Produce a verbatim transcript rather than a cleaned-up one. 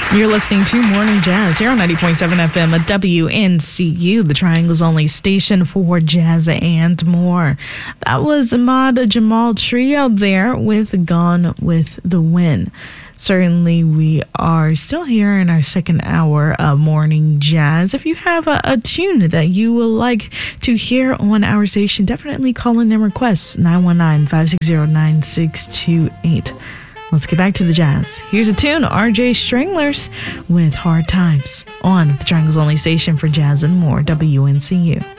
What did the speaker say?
You're listening to Morning Jazz here on ninety point seven F M at W N C U, the Triangle's only station for jazz and more. That was Ahmad Jamal Trio there with Gone with the Wind. Certainly, we are still here in our second hour of Morning Jazz. If you have a, a tune that you would like to hear on our station, definitely call in and request nine one nine, five six zero, nine six two eight. Let's get back to the jazz. Here's a tune, R J Stranglers with Hard Times on the Triangle's only station for jazz and more, W N C U.